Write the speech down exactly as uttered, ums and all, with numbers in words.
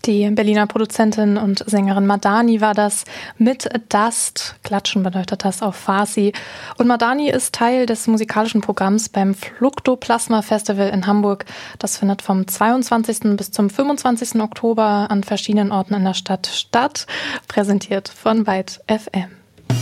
Die Berliner Produzentin und Sängerin Madani war das mit Dust. Klatschen bedeutet das auf Farsi. Und Madani ist Teil des musikalischen Programms beim Fluktoplasma Festival in Hamburg. Das findet vom zweiundzwanzigsten bis zum fünfundzwanzigsten Oktober an verschiedenen Orten in der Stadt statt. Präsentiert von Byte F M.